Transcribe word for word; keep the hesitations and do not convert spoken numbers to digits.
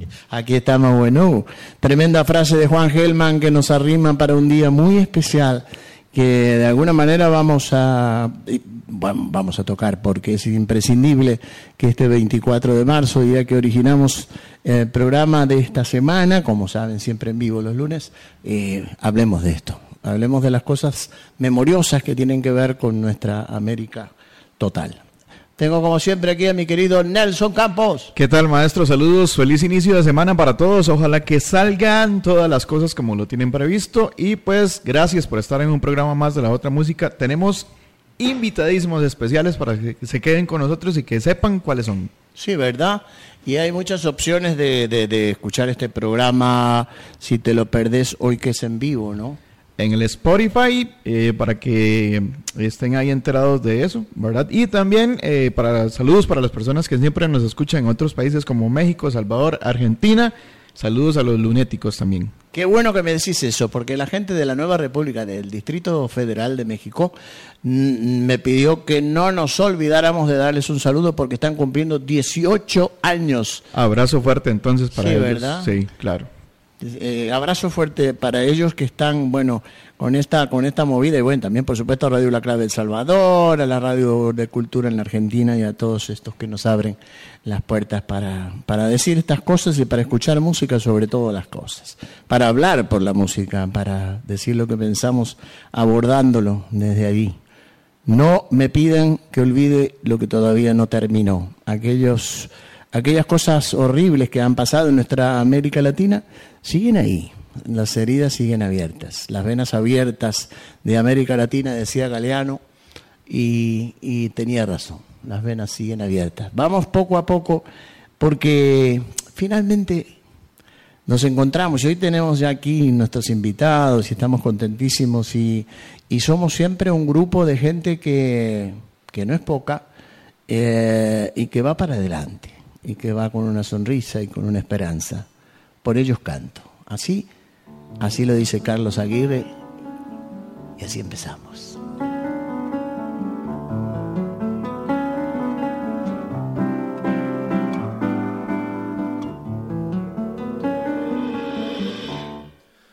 aquí estamos, bueno. Tremenda frase de Juan Gelman que nos arrima para un día muy especial, que de alguna manera vamos a vamos a tocar, porque es imprescindible que este veinticuatro de marzo, día que originamos el programa de esta semana, como saben, siempre en vivo los lunes, eh, hablemos de esto, hablemos de las cosas memoriosas que tienen que ver con nuestra América total. Tengo como siempre aquí a mi querido Nelson Campos. ¿Qué tal, maestro? Saludos, feliz inicio de semana para todos. Ojalá que salgan todas las cosas como lo tienen previsto. Y pues, gracias por estar en un programa más de La Otra Música. Tenemos invitadísimos especiales para que se queden con nosotros y que sepan cuáles son. Sí, ¿verdad? Y hay muchas opciones de, de, de escuchar este programa si te lo perdés hoy que es en vivo, ¿no? En el Spotify, eh, para que estén ahí enterados de eso, ¿verdad? Y también eh, para saludos para las personas que siempre nos escuchan en otros países como México, Salvador, Argentina. Saludos a los lunéticos también. Qué bueno que me decís eso, porque la gente de la Nueva República, del Distrito Federal de México, m- me pidió que no nos olvidáramos de darles un saludo porque están cumpliendo dieciocho años. Abrazo fuerte entonces para sí, ellos. ¿verdad? Sí, claro. Eh, abrazo fuerte para ellos que están, bueno, con esta con esta movida, y bueno, también por supuesto a Radio La Clave El Salvador, a la Radio de Cultura en la Argentina y a todos estos que nos abren las puertas para, para decir estas cosas y para escuchar música sobre todas las cosas, para hablar por la música, para decir lo que pensamos abordándolo desde ahí. No me piden que olvide lo que todavía no terminó, aquellos aquellas cosas horribles que han pasado en nuestra América Latina siguen ahí, las heridas siguen abiertas, las venas abiertas de América Latina, decía Galeano, y, y tenía razón, las venas siguen abiertas. Vamos poco a poco, porque finalmente nos encontramos, y hoy tenemos ya aquí nuestros invitados, y estamos contentísimos, y, y somos siempre un grupo de gente que, que no es poca, eh, y que va para adelante, y que va con una sonrisa y con una esperanza. Por ellos canto. Así, así lo dice Carlos Aguirre, y así empezamos.